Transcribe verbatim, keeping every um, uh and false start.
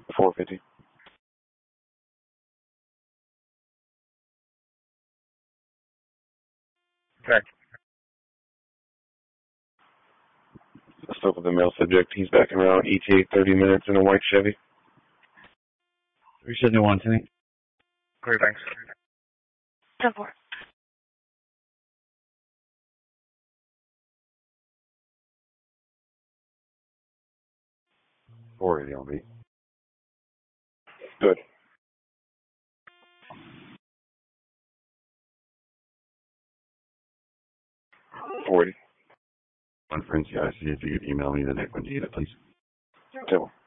four fifty. Okay. I spoke with the male subject. He's back around E T A thirty minutes in a white Chevy. three seventy-one, Tenny. Great, thanks. ten four. four eighty on beat. Good. forty. One friend, I see if you could email me the next one, please. Tell